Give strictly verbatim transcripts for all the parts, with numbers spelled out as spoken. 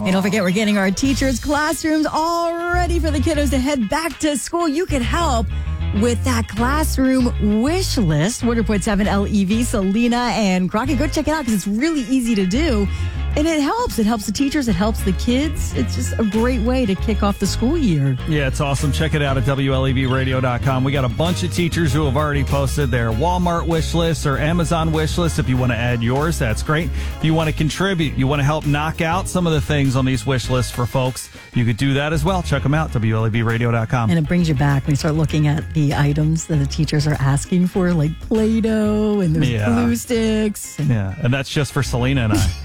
And don't forget, we're getting our teachers' classrooms all ready for the kiddos to head back to school. You can help with that classroom wish list. one hundred point seven L E V, Selena and Crockett. Go check it out because it's really easy to do. And it helps. It helps the teachers. It helps the kids. It's just a great way to kick off the school year. Yeah, it's awesome. Check it out at W L E V radio dot com. We got a bunch of teachers who have already posted their Walmart wish lists or Amazon wish lists. If you want to add yours, that's great. If you want to contribute, you want to help knock out some of the things on these wish lists for folks, you could do that as well. Check them out, W L E V radio dot com. And it brings you back when you start looking at the items that the teachers are asking for, like Play-Doh and there's Yeah. glue sticks. And Yeah, and that's just for Selena and I.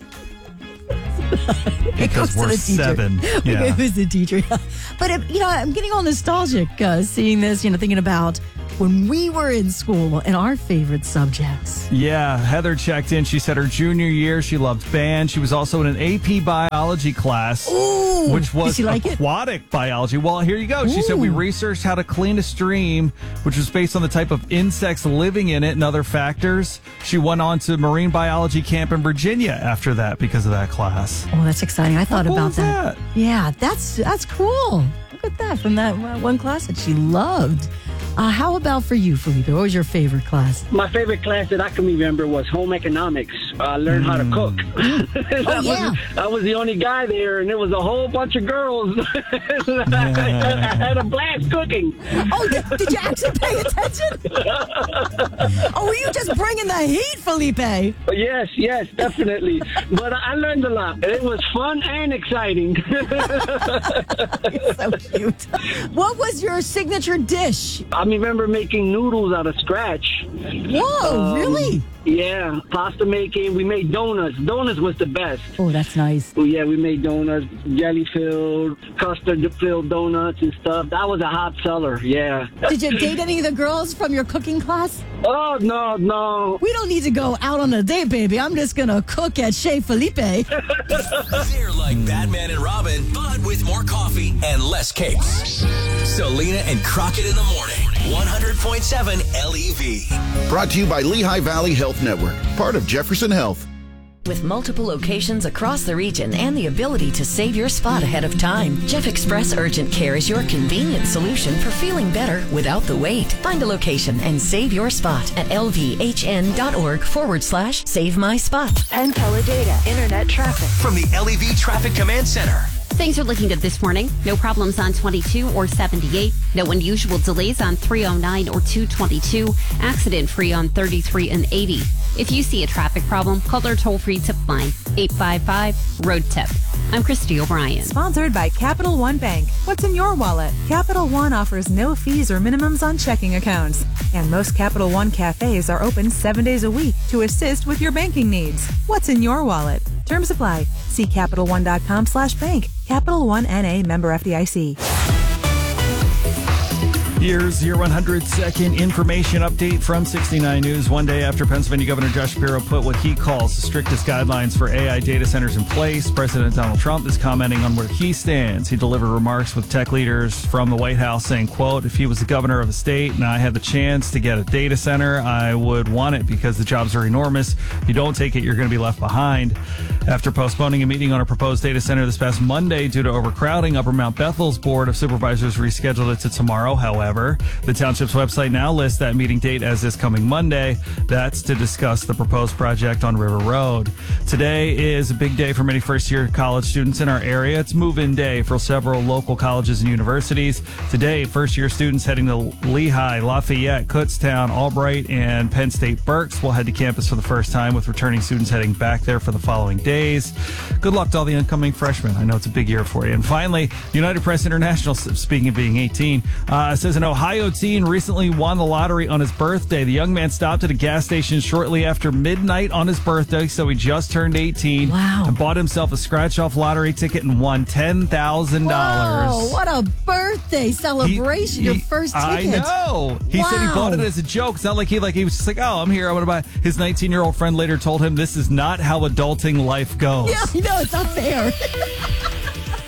Because we're seven. Yeah. It was the teacher. But, it, you know, I'm getting all nostalgic uh, seeing this, you know, thinking about when we were in school and our favorite subjects. Yeah, Heather checked in. She said her junior year, she loved band. She was also in an A P biology class, Ooh, which was did she like aquatic it? biology. Well, here you go. She Ooh. said we researched how to clean a stream, which was based on the type of insects living in it and other factors. She went on to marine biology camp in Virginia after that because of that class. Oh, that's exciting. I thought How cool about is that. that? Yeah, that's that's cool. Look at that from that one class that she loved. Uh, how about for you, Felipe? What was your favorite class? My favorite class that I can remember was home economics. I learned how to cook. Oh, I, yeah. was, I was the only guy there, and there was a whole bunch of girls. I had a blast cooking. Oh, did, did you actually pay attention? Oh, were you just bringing the heat, Felipe? Yes, yes, definitely. But I learned a lot. It was fun and exciting. So cute. What was your signature dish? I remember making noodles out of scratch. Whoa, Um, really? Yeah, pasta making. We made donuts. Donuts was the best. Oh, that's nice. Oh, yeah, we made donuts, jelly-filled, custard-filled donuts and stuff. That was a hot seller, yeah. Did you date any of the girls from your cooking class? Oh, no, no. We don't need to go out on a date, baby. I'm just going to cook at Chez Felipe. They're like Batman and Robin, but with more coffee and less capes. Selena and Crockett in the morning. one hundred point seven L E V. Brought to you by Lehigh Valley Health Network, part of Jefferson Health. With multiple locations across the region and the ability to save your spot ahead of time, Jeff Express Urgent Care is your convenient solution for feeling better without the wait. Find a location and save your spot at lvhn.org forward slash save my spot. Penpella data, internet traffic. From the L E V Traffic Command Center. Things are looking good this morning. No problems on twenty-two or seventy-eight. No unusual delays on three oh nine or two twenty-two. Accident free on thirty-three and eighty. If you see a traffic problem, call our toll-free tip line, eight five five, road tip. I'm Christy O'Brien. Sponsored by Capital One Bank. What's in your wallet? Capital One offers no fees or minimums on checking accounts. And most Capital One cafes are open seven days a week to assist with your banking needs. What's in your wallet? Terms apply. See CapitalOne.com slash bank. Capital One N A, member F D I C. Here's your one hundred second information update from sixty-nine News. One day after Pennsylvania Governor Josh Shapiro put what he calls the strictest guidelines for A I data centers in place, President Donald Trump is commenting on where he stands. He delivered remarks with tech leaders from the White House saying, quote, if he was the governor of a state and I had the chance to get a data center, I would want it because the jobs are enormous. If you don't take it, you're going to be left behind. After postponing a meeting on a proposed data center this past Monday due to overcrowding, Upper Mount Bethel's Board of Supervisors rescheduled it to tomorrow. However, the township's website now lists that meeting date as this coming Monday. That's to discuss the proposed project on River Road. Today is a big day for many first-year college students in our area. It's move-in day for several local colleges and universities. Today, first-year students heading to Lehigh, Lafayette, Kutztown, Albright, and Penn State Berks will head to campus for the first time, with returning students heading back there for the following days. Good luck to all the incoming freshmen. I know it's a big year for you. And finally, United Press International, speaking of being eighteen, uh, says an Ohio teen recently won the lottery on his birthday. The young man stopped at a gas station shortly after midnight on his birthday, so he just turned eighteen. Wow. And bought himself a scratch-off lottery ticket and won ten thousand dollars. Wow, what a birthday celebration. He- Your he- first I ticket. know. He said he Wow. bought it as a joke. It's not like he like he was just like, oh, I'm here. I want to buy. His nineteen-year-old friend later told him this is not how adulting life goes. Yeah, you know, it's not fair.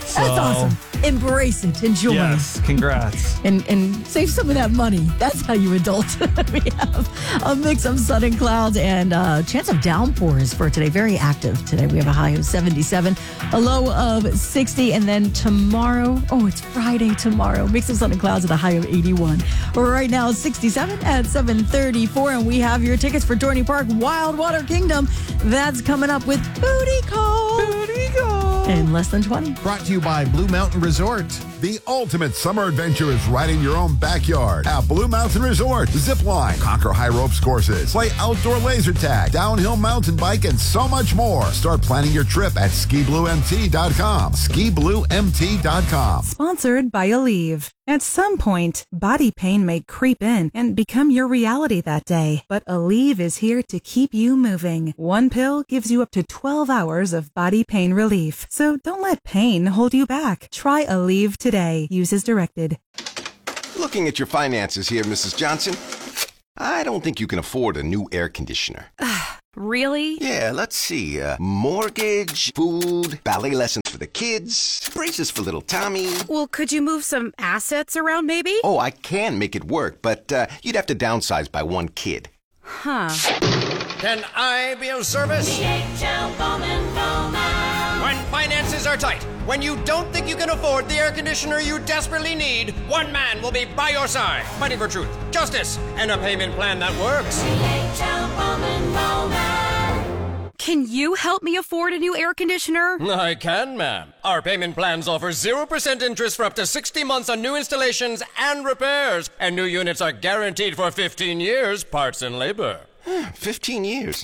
So, That's awesome. Embrace it. Enjoy yes, congrats. it. And, and save some of that money. That's how you adult. We have a mix of sun and clouds and a chance of downpours for today. Very active today. We have a high of seventy-seven, a low of sixty. And then tomorrow, oh, it's Friday tomorrow. Mix of sun and clouds at a high of eighty-one. Right now, sixty-seven at seven thirty-four. And we have your tickets for Dorney Park Wild Water Kingdom. That's coming up with Booty Call. Booty Call. In less than twenty. Brought to you by Blue Mountain Resort. The ultimate summer adventure is right in your own backyard at Blue Mountain Resort. Zip line, conquer high ropes courses, play outdoor laser tag, downhill mountain bike, and so much more. Start planning your trip at ski blue m t dot com. ski blue m t dot com. Sponsored by Aleve. At some point, body pain may creep in and become your reality that day. But Aleve is here to keep you moving. One pill gives you up to twelve hours of body pain relief. So don't let pain hold you back. Try Aleve today. Use as directed. Looking at your finances here, Missus Johnson, I don't think you can afford a new air conditioner. Really? Yeah, let's see. Uh, mortgage, food, ballet lessons for the kids, braces for little Tommy. Well, could you move some assets around maybe? Oh, I can make it work, but uh, you'd have to downsize by one kid. Huh. Can I be of service? D H L Bowman Bowman. When finances are tight, when you don't think you can afford the air conditioner you desperately need, one man will be by your side, fighting for truth, justice, and a payment plan that works. D H L Bowman Bowman. Can you help me afford a new air conditioner? I can, ma'am. Our payment plans offer zero percent interest for up to sixty months on new installations and repairs, and new units are guaranteed for fifteen years, parts and labor. fifteen years?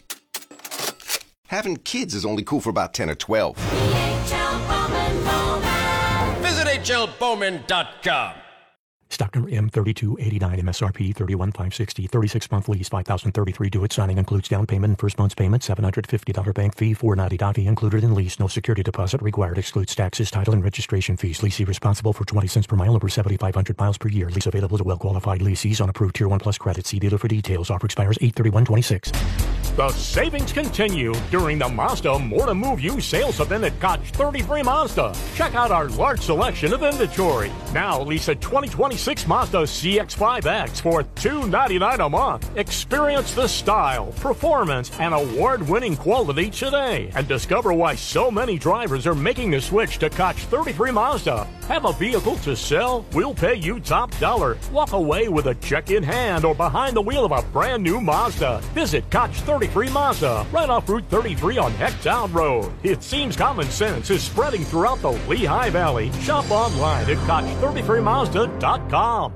Having kids is only cool for about ten or twelve. D H L Bowman Bowman. Visit H L Bowman dot com. Stock number M thirty-two eighty-nine, M S R P thirty-one thousand five hundred sixty, thirty-six month lease, five thousand thirty-three due at signing, includes down payment and first month's payment, seven hundred fifty dollars bank fee, four ninety dollars fee included in lease, no security deposit required, excludes taxes, title, and registration fees. Leasee responsible for twenty cents per mile over seventy-five hundred miles per year. Lease available to well-qualified leasees on approved Tier one Plus credit. See dealer for details. Offer expires eight thirty-one twenty-six. The savings continue during the Mazda More to Move You sales event at Koch thirty-three Mazda. Check out our large selection of inventory. Now lease a twenty twenty-six Mazda C X five X for two hundred ninety-nine dollars a month. Experience the style, performance, and award-winning quality today. And discover why so many drivers are making the switch to Koch thirty-three Mazda. Have a vehicle to sell? We'll pay you top dollar. Walk away with a check in hand or behind the wheel of a brand new Mazda. Visit Koch thirty-three Mazda, right off Route thirty-three on Hecktown Road. It seems common sense is spreading throughout the Lehigh Valley. Shop online at Koch thirty-three Mazda dot com.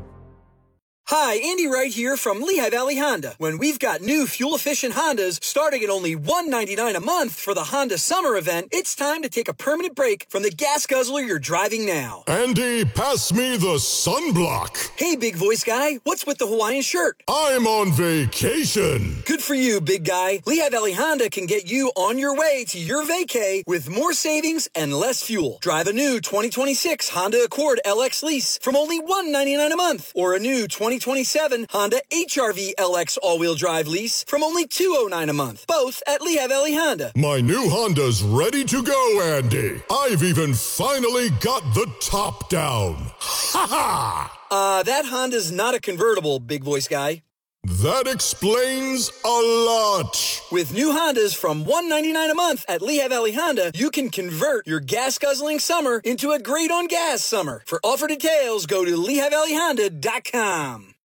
Hi, Andy Wright here from Lehigh Valley Honda. When we've got new fuel-efficient Hondas starting at only one hundred ninety-nine dollars a month for the Honda Summer Event, it's time to take a permanent break from the gas guzzler you're driving now. Andy, pass me the sunblock. Hey, big voice guy, what's with the Hawaiian shirt? I'm on vacation. Good for you, big guy. Lehigh Valley Honda can get you on your way to your vacay with more savings and less fuel. Drive a new twenty twenty-six Honda Accord L X lease from only one hundred ninety-nine dollars a month, or a new twenty twenty-seven Honda H R V L X all-wheel drive lease from only two hundred nine dollars a month, both at Lehigh Valley Honda. My new Honda's ready to go, Andy. I've even finally got the top down. Ha ha! Uh, that Honda's not a convertible, big voice guy. That explains a lot. With new Hondas from one hundred ninety-nine dollars a month at Lehigh Valley Honda, you can convert your gas-guzzling summer into a great-on-gas summer. For offer details, go to Lehigh Valley Honda dot com.